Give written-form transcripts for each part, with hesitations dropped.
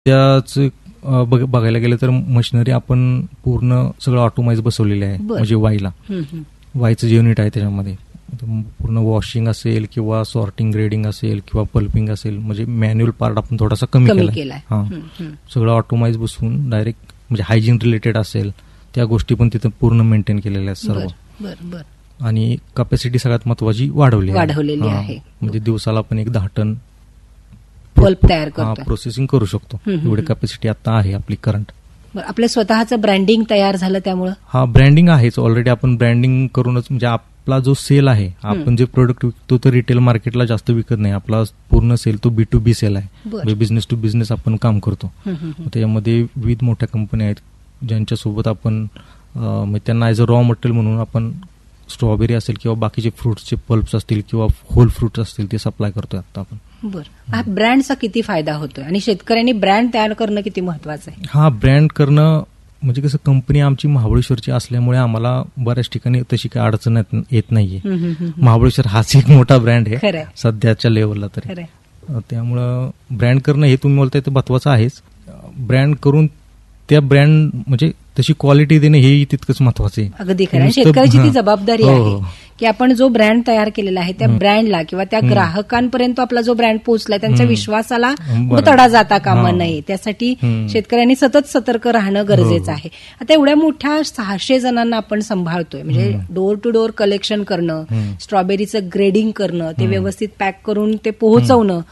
त्याच बघायला गेलं तर मशिनरी आपण पूर्ण सगळं ऑटोमाइज बसवलेले आहे. म्हणजे वायचं जे युनिट आहे त्याच्यामध्ये पूर्ण वॉशिंग असेल किंवा सॉर्टिंग ग्रेडिंग असेल किंवा पल्पिंग असेल, म्हणजे मॅन्युअल पार्ट आपण थोडासा कमी केला. हा, सगळं ऑटोमाइज बसून डायरेक्ट म्हणजे हायजीन रिलेटेड असेल त्या गोष्टी पण तिथं पूर्ण मेंटेन केलेल्या आहेत सर्व. आणि कॅपॅसिटी सगळ्यात महत्वाची वाढवलेली आहे. म्हणजे दिवसाला आपण एक 10 टन पल्प तयार करतो, प्रोसेसिंग करू शकतो. एवढी कॅपॅसिटी आता आहे आपली करंट. आपलं स्वतःचं ब्रँडिंग तयार झालं त्यामुळे हा ब्रँडिंग आहेच ऑलरेडी. आपण ब्रँडिंग करूनच म्हणजे आपला जो सेल आहे, आपण जे प्रोडक्ट विकतो तर रिटेल मार्केटला जास्त विकत नाही. आपला पूर्ण सेल तो B2B सेल आहे. म्हणजे बिझनेस टू बिझनेस आपण काम करतो. त्याच्यामध्ये विविध मोठ्या कंपन्या आहेत ज्यांच्यासोबत आपण त्यांना ॲज अ रॉ मटेरियल म्हणून आपण स्ट्रॉबेरी असेल किंवा बाकीचे फ्रुट्सचे पल्प्स असतील किंवा होल फ्रुट्स असतील ते सप्लाय करतोय आता आपण. बरं, हा ब्रँडचा किती फायदा होतोय आणि शेतकऱ्यांनी ब्रँड तयार करणं किती महत्वाचं आहे? हा ब्रँड करणं म्हणजे कसं, कंपनी आमची महाबळेश्वरची असल्यामुळे आम्हाला बऱ्याच ठिकाणी तशी काही अडचण येत नाहीये. महाबळेश्वर हाच एक मोठा ब्रँड आहे सध्याच्या लेवलला तरी. त्यामुळं ब्रँड करणं हे तुम्ही बोलताय ते महत्वाचं आहेच. ब्रँड करून त्या ब्रँड म्हणजे तशी क्वालिटी देणं हे तितकंच महत्वाचं आहे. अगदी खरं. शेतकऱ्याची ती जबाबदारी आहे की आपण जो ब्रँड तयार केलेला आहे त्या ब्रँडला किंवा त्या ग्राहकांपर्यंत आपला जो ब्रँड पोहोचलाय त्यांच्या विश्वासाला तडा जाता कामा नये. त्यासाठी शेतकऱ्यांनी सतत सतर्क राहणं गरजेचं आहे. आता एवढ्या मोठ्या 600 जणांना आपण सांभाळतोय, म्हणजे डोअर टू डोअर कलेक्शन करणं, स्ट्रॉबेरीचं ग्रेडिंग करणं, ते व्यवस्थित पॅक करून ते पोहोचवणं,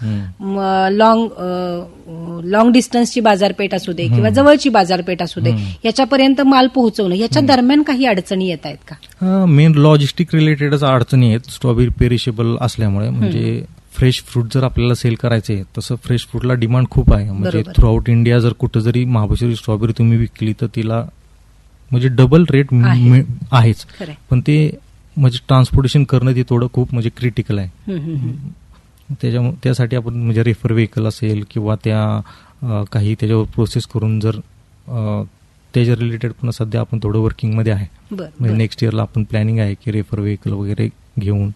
लॉंग डिस्टन्सची बाजारपेठ असू दे किंवा जवळची बाजारपेठ असू दे, याच्यापर्यंत माल पोहोचवणं, याच्या दरम्यान काही अडचणी येत आहेत का? मेन लॉजिस्टिक रिलेटेडच अडचणी आहेत. स्ट्रॉबेरी पेरिशेबल असल्यामुळे म्हणजे फ्रेश फ्रूट जर आपल्याला सेल करायचे तसं फ्रेश फ्रूटला डिमांड खूप आहे. म्हणजे थ्रू आउट इंडिया जर कुठं जरी महाबळेश्वरी स्ट्रॉबेरी तुम्ही विकली तर तिला म्हणजे डबल रेट आहेच. पण ते म्हणजे ट्रान्सपोर्टेशन करणं ते थोडं खूप म्हणजे क्रिटिकल आहे. त्यासाठी आपण म्हणजे रेफर व्हेकल असेल किंवा त्या काही त्याच्यावर प्रोसेस करून जर त्याच्या रिलेटेड पण सध्या आपण थोडं वर्किंगमध्ये आहे. म्हणजे नेक्स्ट इयरला आपण प्लॅनिंग आहे की रेफर व्हेकल वगैरे घेऊन.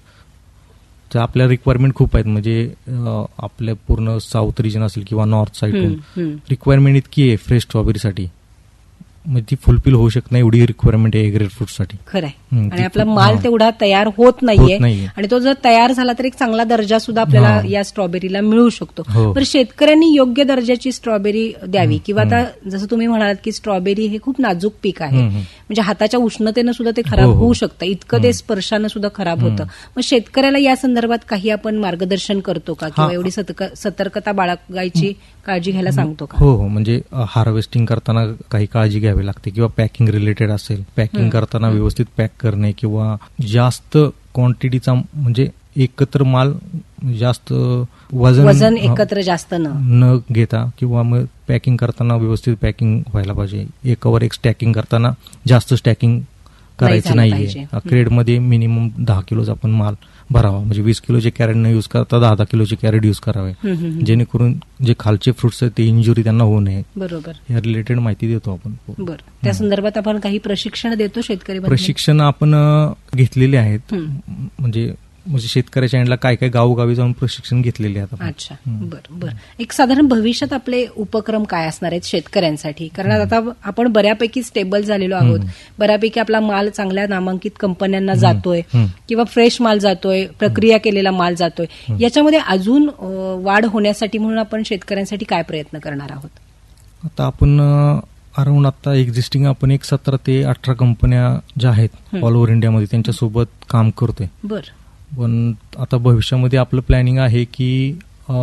तर आपल्या रिक्वायरमेंट खूप आहेत. म्हणजे आपल्या पूर्ण साऊथ रिजन असेल किंवा नॉर्थ साईडून रिक्वायरमेंट इतकी आहे फ्रेश स्ट्रॉबेरीसाठी, म्हणजे ती फुलफिल होऊ शकत नाही एवढी रिक्वायरमेंट आहे ग्रेड फ्रूटसाठी. खरं आहे. आणि आपला माल तेवढा तयार होत नाहीये आणि तो जर तयार झाला तर एक चांगला दर्जा सुद्धा आपल्याला या स्ट्रॉबेरीला मिळू शकतो. तर शेतकऱ्यांनी योग्य दर्जाची स्ट्रॉबेरी द्यावी. किंवा आता जसं तुम्ही म्हणालात की स्ट्रॉबेरी हे खूप नाजूक पीक आहे, म्हणजे हाताच्या उष्णतेनं सुद्धा ते खराब होऊ शकतं, इतकं ते स्पर्शानं सुद्धा खराब होतं. मग शेतकऱ्याला या संदर्भात काही आपण मार्गदर्शन करतो का किंवा एवढी सतर्कता बाळगायची काळजी घ्यायला सांगतो का? हो, म्हणजे हार्वेस्टिंग करताना काही काळजी घ्यावी लागते किंवा पॅकिंग रिलेटेड असेल, पॅकिंग करताना व्यवस्थित पॅक करणे किंवा जास्त क्वांटिटीचा म्हणजे एकत्र माल जास्त वजन एकत्र जास्त न घेता किंवा मग पॅकिंग करताना व्यवस्थित पॅकिंग व्हायला पाहिजे. एकावर एक स्टॅकिंग करताना जास्त स्टॅकिंग करायचं नाहीये. क्रेडमध्ये मिनिमम 10 किलोचा आपण माल भरावा. म्हणजे 20 किलोचे कॅरेट न यूज करता 10 किलोचे कॅरेट यूज करावे, जेणेकरून जे खालचे फ्रुट्स आहेत ते इंजुरी त्यांना होऊ नये. बरोबर, या रिलेटेड माहिती देतो आपण. बरं, त्या संदर्भात आपण काही प्रशिक्षण देतो शेतकरी? प्रशिक्षण आपण घेतलेले आहेत. म्हणजे शेतकऱ्याच्या एंडला काय काय गावोगावी जाऊन प्रशिक्षण घेतलेले आहेत. अच्छा, बरं. एक साधारण भविष्यात आपले उपक्रम काय असणार आहेत शेतकऱ्यांसाठी? कारण आता आपण बऱ्यापैकी स्टेबल झालेलो आहोत, बऱ्यापैकी आपला माल चांगल्या नामांकित कंपन्यांना जातोय किंवा फ्रेश माल जातोय, प्रक्रिया केलेला माल जातोय. याच्यामध्ये अजून वाढ होण्यासाठी म्हणून आपण शेतकऱ्यांसाठी काय प्रयत्न करणार आहोत? आता आपण अराउंड आता एक्झिस्टिंग आपण एक 17 ते 18 कंपन्या ज्या आहेत ऑल ओव्हर इंडियामध्ये त्यांच्यासोबत काम करतोय. बरं. पण आता भविष्यामध्ये आपलं प्लॅनिंग आहे की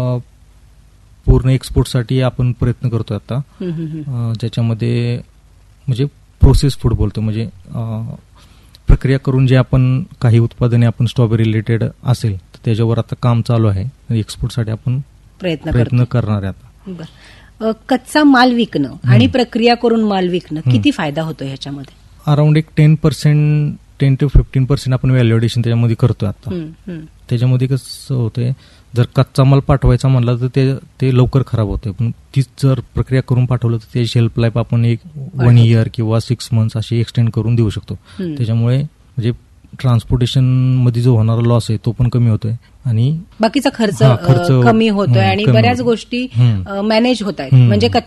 पूर्ण एक्सपोर्टसाठी आपण प्रयत्न करतोय आता, ज्याच्यामध्ये म्हणजे प्रोसेस फूड बोलतो, म्हणजे प्रक्रिया करून जे आपण काही उत्पादने आपण स्ट्रॉबेरी रिलेटेड असेल तर त्याच्यावर आता काम चालू आहे. एक्सपोर्टसाठी आपण प्रयत्न करणार आहे आता. कच्चा माल विकणं आणि प्रक्रिया करून माल विकणं किती फायदा होतो ह्याच्यामध्ये? अराउंड एक 10% to 15% आपण व्हॅल्युएशन त्याच्यामध्ये करतोय आता. त्याच्यामध्ये कसं होतंय, जर कच्चा माल पाठवायचा म्हणला तर ते लवकर खराब होतंय, पण तीच जर प्रक्रिया करून पाठवलं तर ते शेल्फ लाईफ आपण एक 1 इयर किंवा 6 मंथ्स अशी एक्सटेंड करून देऊ शकतो. त्याच्यामुळे म्हणजे ट्रान्सपोर्टेशन मध्ये जो होणारा लॉस आहे तो पण कमी होतोय आणि बाकीचा खर्च कमी होतोय आणि बऱ्याच गोष्टी मॅनेज होत आहेत. म्हणजे